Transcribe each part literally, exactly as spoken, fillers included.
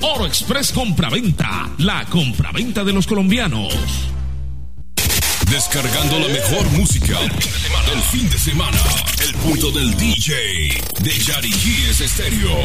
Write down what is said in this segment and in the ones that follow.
Oro Express Compraventa, la compraventa de los colombianos. Descargando la mejor música del fin de semana. El punto del D J de Yariquíes Estéreo.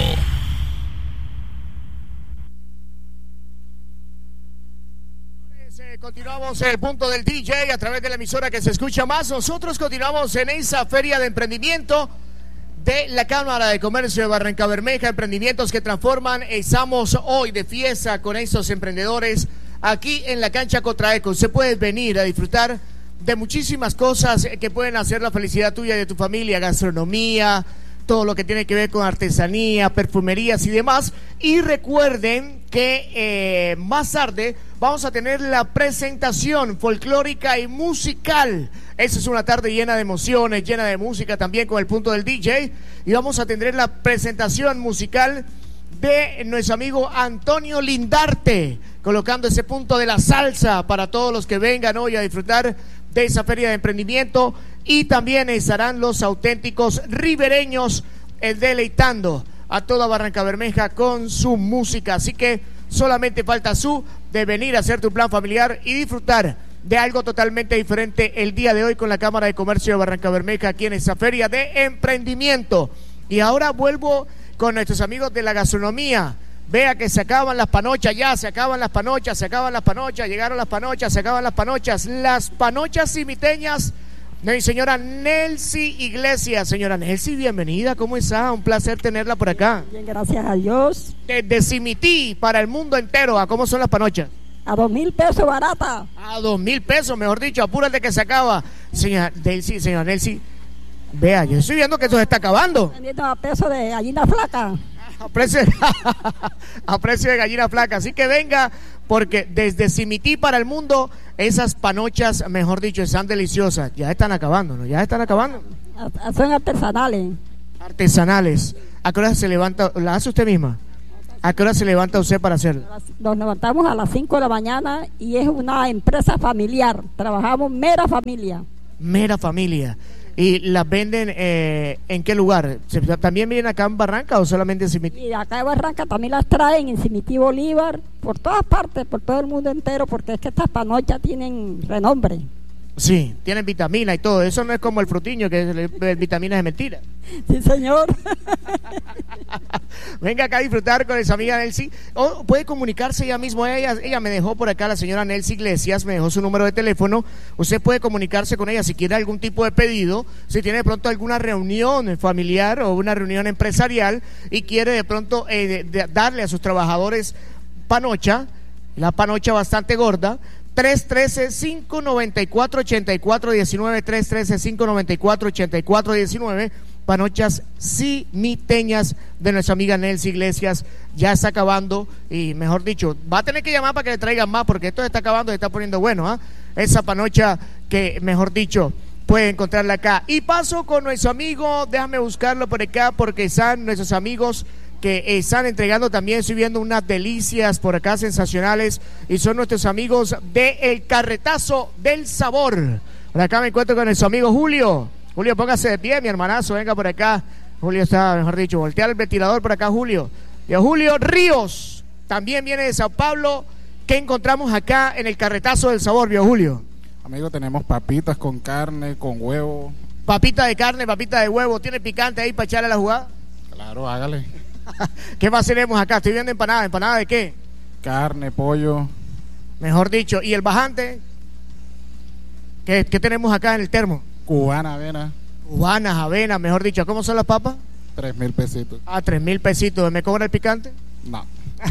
Continuamos el punto del D J a través de la emisora que se escucha más. Nosotros continuamos en esa feria de emprendimiento de la Cámara de Comercio de Barrancabermeja, emprendimientos que transforman. Estamos hoy de fiesta con estos emprendedores aquí en la cancha Cotraeco. Usted puede venir a disfrutar de muchísimas cosas que pueden hacer la felicidad tuya y de tu familia, gastronomía, todo lo que tiene que ver con artesanía, perfumerías y demás. Y recuerden que eh, más tarde vamos a tener la presentación folclórica y musical. Esa es una tarde llena de emociones, llena de música también con el punto del D J. Y vamos a tener la presentación musical de nuestro amigo Antonio Lindarte, colocando ese punto de la salsa para todos los que vengan hoy a disfrutar de esa feria de emprendimiento. Y también estarán los auténticos ribereños eh, deleitando a toda Barrancabermeja con su música. Así que solamente falta su de venir a hacer tu plan familiar y disfrutar de algo totalmente diferente el día de hoy con la Cámara de Comercio de Barrancabermeja aquí en esa feria de emprendimiento. Y ahora vuelvo con nuestros amigos de la gastronomía. Vea que se acaban las panochas ya, se acaban las panochas, se acaban las panochas, llegaron las panochas, se acaban las panochas, las panochas cimiteñas de mi señora Nelcy Iglesias. Señora Nelcy, bienvenida, ¿cómo está? Un placer tenerla por acá. Bien, gracias a Dios. Desde Cimití para el mundo entero, ¿a cómo son las panochas? A dos mil pesos barata. A dos mil pesos, mejor dicho, apúrate que se acaba. Señora Nelcy, señora Nelcy, vea, yo estoy viendo que eso se está acabando. Vendiendo a peso de gallina flaca. A precio, a precio de gallina flaca. Así que venga, porque desde Cimití para el mundo, esas panochas, mejor dicho, están deliciosas. Ya están acabando, ¿no? Ya están acabando. Son artesanales. Artesanales. ¿A qué hora se levanta? ¿La hace usted misma? ¿A qué hora se levanta usted para hacerlo? Nos levantamos a las cinco de la mañana y es una empresa familiar. Trabajamos mera familia. Mera familia. ¿Y las venden eh, en qué lugar? ¿También vienen acá en Barranca o solamente en Cimití? Y acá en Barranca también las traen en Cimití, Bolívar, por todas partes, por todo el mundo entero, porque es que estas panochas tienen renombre. Sí, tienen vitamina y todo. Eso no es como el frutiño, que es, el vitamina es mentira. Sí, señor. Venga acá a disfrutar con esa amiga Nelcy. O puede comunicarse ella mismo. Ella, ella me dejó por acá, la señora Nelcy Iglesias, me dejó su número de teléfono. Usted puede comunicarse con ella si quiere algún tipo de pedido, si tiene de pronto alguna reunión familiar o una reunión empresarial y quiere de pronto eh, de, de darle a sus trabajadores panocha, la panocha bastante gorda. tres uno tres, cinco nueve cuatro, ocho cuatro uno nueve, tres uno tres, cinco nueve cuatro, ocho cuatro uno nueve. Panochas cimiteñas de nuestra amiga Nelcy Iglesias. Ya está acabando y, mejor dicho, va a tener que llamar para que le traigan más, porque esto se está acabando y se está poniendo bueno, ¿eh? Esa panocha que, mejor dicho, puede encontrarla acá. Y paso con nuestro amigo, déjame buscarlo por acá, porque están nuestros amigos que están entregando también, estoy viendo unas delicias por acá sensacionales, y son nuestros amigos de El Carretazo del Sabor. Por acá me encuentro con nuestro amigo Julio. Julio, póngase de pie, mi hermanazo, venga por acá. Julio está, mejor dicho, voltear el ventilador por acá, Julio. Y a Julio Ríos, también viene de Sao Paulo. ¿Qué encontramos acá en El Carretazo del Sabor, vio Julio? Amigo, tenemos papitas con carne, con huevo. Papita de carne, papita de huevo. ¿Tiene picante ahí para echarle a la jugada? Claro, hágale. ¿Qué más tenemos acá? Estoy viendo empanada. ¿Empanada de qué? Carne, pollo. Mejor dicho. ¿Y el bajante? ¿Qué, qué tenemos acá en el termo? Cubana, avena. Cubanas, avena, mejor dicho. ¿Cómo son las papas? Tres mil pesitos. Ah, tres mil pesitos. ¿Me cobra el picante? No.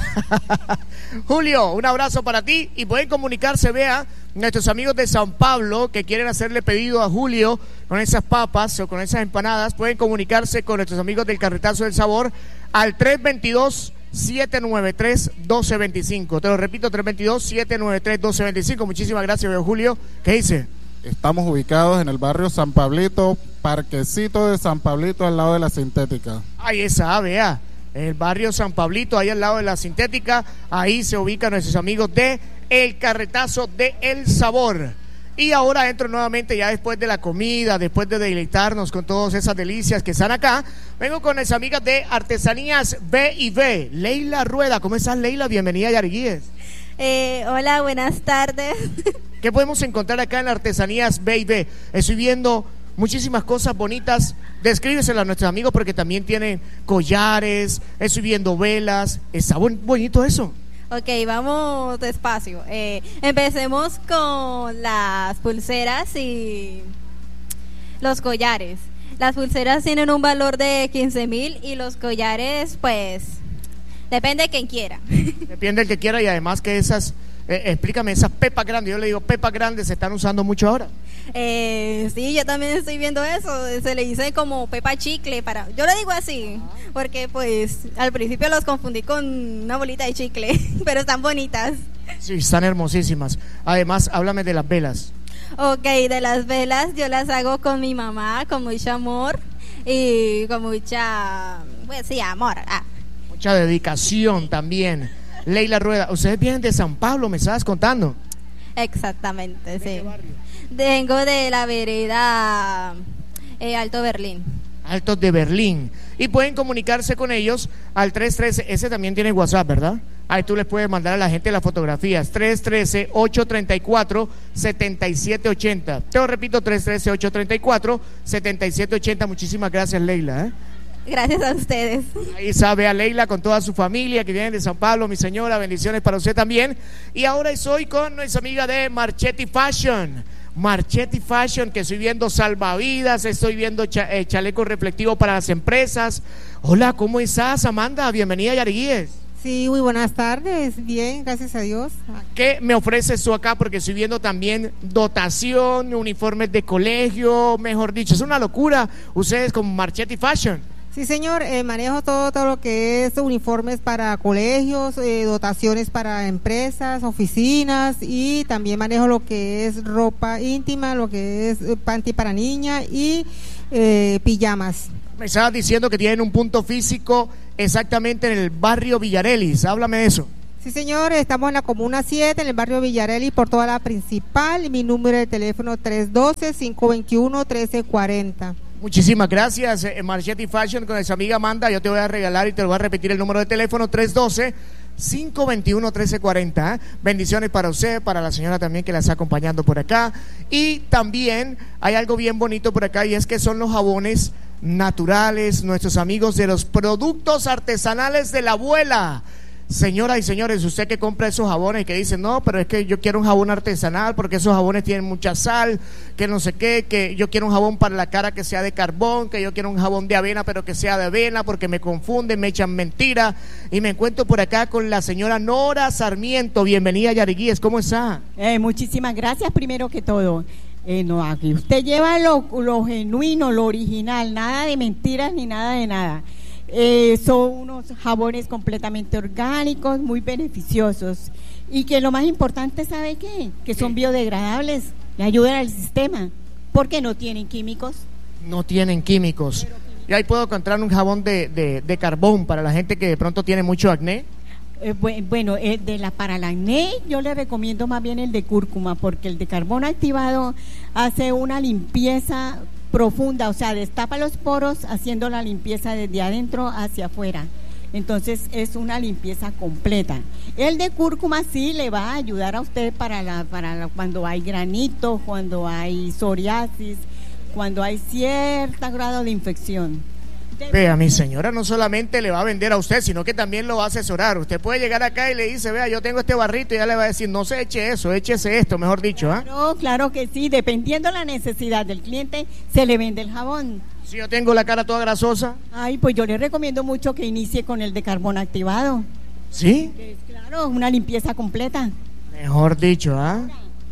Julio, un abrazo para ti. Y pueden comunicarse, vea, nuestros amigos de San Pablo que quieren hacerle pedido a Julio con esas papas o con esas empanadas. Pueden comunicarse con nuestros amigos del Carretazo del Sabor al tres dos dos, siete nueve tres, uno dos dos cinco. Te lo repito, tres dos dos, siete nueve tres, uno dos dos cinco. Muchísimas gracias, veo Julio. ¿Qué dice? Estamos ubicados en el barrio San Pablito, parquecito de San Pablito, al lado de la Sintética. Ahí esa, vea, el barrio San Pablito, ahí al lado de la Sintética. Ahí se ubican nuestros amigos de El Carretazo de El Sabor. Y ahora entro nuevamente ya después de la comida, después de deleitarnos con todas esas delicias que están acá. Vengo con las amigas de Artesanías B y B. Leila Rueda, ¿cómo estás, Leila? Bienvenida a Yariguíes. Eh, hola, buenas tardes. ¿Qué podemos encontrar acá en Artesanías B y B? Estoy viendo muchísimas cosas bonitas. Descríbeselo a nuestros amigos porque también tienen collares, estoy viendo velas. Está bonito eso. Ok, vamos despacio. Eh, empecemos con las pulseras y los collares. Las pulseras tienen un valor de quince mil y los collares, pues, depende de quien quiera. Depende del que quiera y además que esas, eh, explícame, esas pepas grandes, yo le digo pepas grandes, se están usando mucho ahora. Eh, sí, yo también estoy viendo eso. Se le dice como pepa chicle para, yo le digo así porque pues al principio los confundí con una bolita de chicle, pero están bonitas. Sí, están hermosísimas. Además, háblame de las velas. Ok, de las velas yo las hago con mi mamá, con mucho amor y con mucha, pues sí, amor. Ah. Mucha dedicación también. Leila Rueda, ustedes vienen de San Pablo, me estabas contando. Exactamente, sí. ¿De qué barrio? Vengo de la vereda eh, Alto Berlín. Altos de Berlín. Y pueden comunicarse con ellos al tres uno tres, ese también tiene WhatsApp, ¿verdad? Ahí tú les puedes mandar a la gente las fotografías. tres uno tres, ocho tres cuatro, siete siete ocho cero. Te lo repito, tres uno tres, ocho tres cuatro, siete siete ocho cero. Muchísimas gracias, Leila, ¿eh? Gracias a ustedes. Ahí sabe a Leila con toda su familia que vienen de San Pablo, mi señora, bendiciones para usted también. Y ahora estoy con nuestra amiga de Marchetti Fashion. Marchetti Fashion, que estoy viendo salvavidas, estoy viendo cha eh, chaleco reflectivo para las empresas. Hola, ¿cómo estás, Amanda? Bienvenida a Yariguíes. Sí, muy buenas tardes, bien, gracias a Dios. ¿Qué me ofreces tú acá? Porque estoy viendo también dotación, uniformes de colegio, mejor dicho, es una locura, ustedes con Marchetti Fashion. Sí, señor, eh, manejo todo, todo lo que es uniformes para colegios, eh, dotaciones para empresas, oficinas y también manejo lo que es ropa íntima, lo que es eh, panty para niña y eh, pijamas. Me estabas diciendo que tienen un punto físico exactamente en el barrio Villarelis, háblame de eso. Sí, señor, estamos en la Comuna siete, en el barrio Villarelli, por toda la principal. Mi número de teléfono tres uno dos, cinco dos uno, uno tres cuatro cero. Muchísimas gracias, eh, Marchetti Fashion, con esa amiga Amanda. Yo te voy a regalar y te lo voy a repetir el número de teléfono, tres uno dos, cinco dos uno, uno tres cuatro cero. ¿eh? Bendiciones para usted, para la señora también que la está acompañando por acá. Y también hay algo bien bonito por acá y es que son los jabones naturales, nuestros amigos de los productos artesanales de la abuela. Señoras y señores, usted que compra esos jabones y que dice, no, pero es que yo quiero un jabón artesanal porque esos jabones tienen mucha sal, que no sé qué, que yo quiero un jabón para la cara que sea de carbón, que yo quiero un jabón de avena pero que sea de avena porque me confunden, me echan mentira. Y me encuentro por acá con la señora Nora Sarmiento. Bienvenida a Yariguíes, ¿cómo está? Eh, muchísimas gracias primero que todo. Eh, no, aquí usted lleva lo, lo genuino, lo original, nada de mentiras ni nada de nada. Eh, son unos jabones completamente orgánicos, muy beneficiosos y que lo más importante, ¿sabe qué? Que son biodegradables, le ayudan al sistema porque no tienen químicos. No tienen químicos. Y ahí puedo encontrar un jabón de, de, de carbón para la gente que de pronto tiene mucho acné. Eh, bueno, eh, de la para el acné yo le recomiendo más bien el de cúrcuma porque el de carbón activado hace una limpieza profunda, o sea, destapa los poros haciendo la limpieza desde adentro hacia afuera. Entonces es una limpieza completa. El de cúrcuma sí le va a ayudar a usted para la para la, cuando hay granito, cuando hay psoriasis, cuando hay cierto grado de infección. Vea, mi señora no solamente le va a vender a usted, sino que también lo va a asesorar. Usted puede llegar acá y le dice, vea, yo tengo este barrito, y ya le va a decir, no se eche eso, échese esto, mejor dicho. ¿ah? Claro, claro que sí, dependiendo la necesidad del cliente, se le vende el jabón. Si yo tengo la cara toda grasosa. Ay, pues yo le recomiendo mucho que inicie con el de carbón activado. ¿Sí? Es, claro, una limpieza completa. Mejor dicho, ¿ah?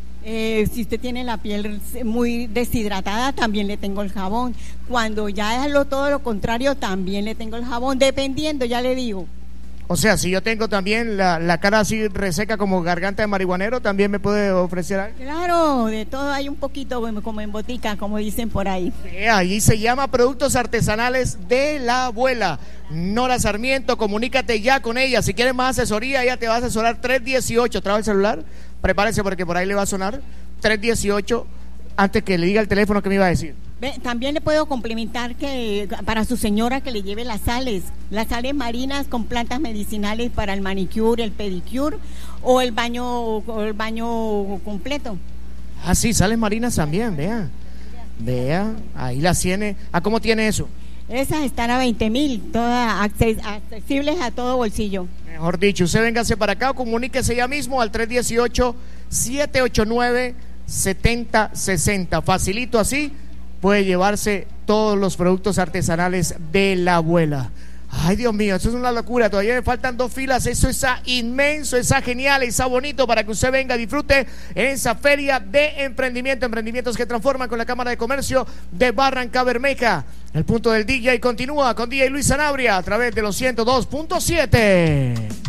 Eh, si usted tiene la piel muy deshidratada, también le tengo el jabón. Cuando ya es lo, todo lo contrario, también le tengo el jabón, dependiendo, ya le digo. O sea, si yo tengo también la, la cara así reseca como garganta de marihuanero, ¿también me puede ofrecer algo? Claro, de todo hay un poquito, como en botica, como dicen por ahí. Eh, ahí se llama Productos Artesanales de la Abuela. Nora Sarmiento, comunícate ya con ella. Si quieres más asesoría, ella te va a asesorar. Tres dieciocho, ¿trae el celular? Prepárese porque por ahí le va a sonar. tres dieciocho, antes que le diga el teléfono que me iba a decir. Ve, también le puedo complementar que para su señora que le lleve las sales, las sales marinas con plantas medicinales para el manicure, el pedicure o el baño, o el baño completo. Ah, sí, sales marinas también, vea. Vea, ahí las tiene. ¿A cómo tiene eso? Esas están a veinte mil, todas acces- accesibles a todo bolsillo. Mejor dicho, usted véngase para acá o comuníquese ya mismo al tres dieciocho, siete ocho nueve, siete cero seis cero. Facilito así, puede llevarse todos los productos artesanales de la abuela. Ay, Dios mío, eso es una locura. Todavía me faltan dos filas. Eso está inmenso, está genial, está bonito para que usted venga, disfrute en esa feria de emprendimiento. Emprendimientos que transforman con la Cámara de Comercio de Barrancabermeja. El punto del D J continúa con D J Luis Sanabria a través de los ciento dos punto siete.